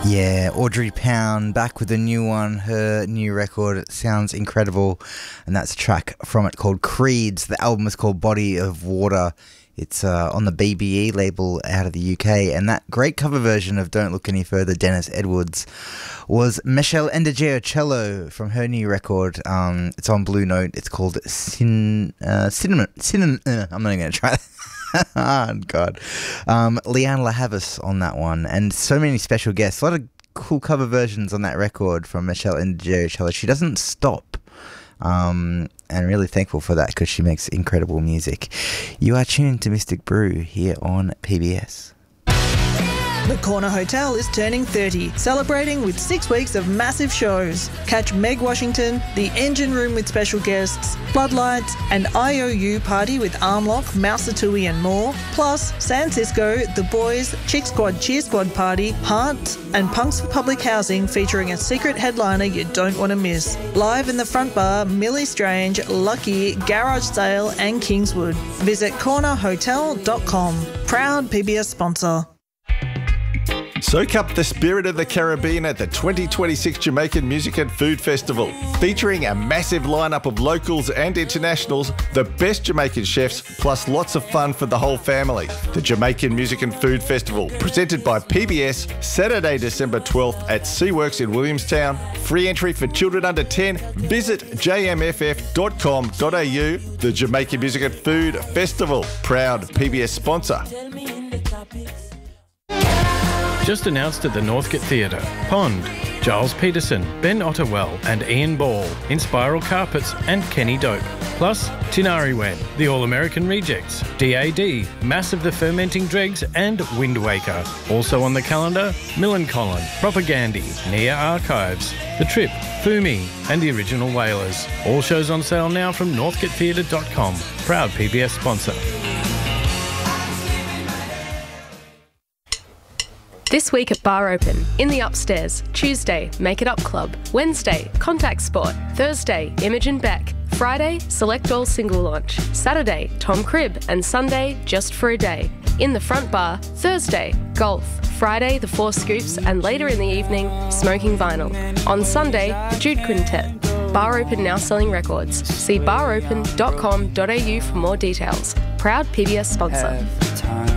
Yeah, Audrey Pound back with a new one. Her new record sounds incredible, and that's a track from it called Creeds. The album is called Body of Water. It's on the BBE label out of the UK, and that great cover version of Don't Look Any Further, Dennis Edwards, was Michelle Ndegeocello from her new record. It's on Blue Note. It's called Cinnamon. I'm not even going to try that. Oh, God. Leanne LaHavis on that one, and so many special guests. A lot of cool cover versions on that record from Michelle Ndegeocello. She doesn't stop, and really thankful for that because she makes incredible music. You are tuned to Mystic Brew here on PBS. The Corner Hotel is turning 30, celebrating with 6 weeks of massive shows. Catch Meg Washington, The Engine Room with special guests, Floodlights, and IOU Party with Armlock, Mouseatui and more. Plus, San Cisco, The Boys, Chick Squad Cheer Squad Party, Heart, and Punks for Public Housing featuring a secret headliner you don't want to miss. Live in the front bar, Millie Strange, Lucky, Garage Sale and Kingswood. Visit cornerhotel.com. Proud PBS sponsor. Soak up the spirit of the Caribbean at the 2026 Jamaican Music and Food Festival. Featuring a massive lineup of locals and internationals, the best Jamaican chefs, plus lots of fun for the whole family. The Jamaican Music and Food Festival, presented by PBS, Saturday, December 12th at Seaworks in Williamstown. Free entry for children under 10. Visit jmff.com.au. The Jamaican Music and Food Festival, proud PBS sponsor. Just announced at the Northcote Theatre, Pond, Giles Peterson, Ben Ottewell and Ian Ball in Spiral Carpets and Kenny Dope. Plus, Tinari Wen, The All-American Rejects, DAD, Mass of the Fermenting Dregs and Wind Waker. Also on the calendar, Millencolin, Propagandy, Nia Archives, The Trip, Fumi and The Original Whalers. All shows on sale now from northcotetheatre.com. Proud PBS sponsor. This week at Bar Open, in the Upstairs, Tuesday, Make It Up Club, Wednesday, Contact Sport, Thursday, Imogen Beck, Friday, Select All Single Launch, Saturday, Tom Cribb, and Sunday, Just for a Day. In the Front Bar, Thursday, Golf, Friday, The Four Scoops, and later in the evening, Smoking Vinyl. On Sunday, the Jude Quintet. Bar Open now selling records. See baropen.com.au for more details. Proud PBS sponsor.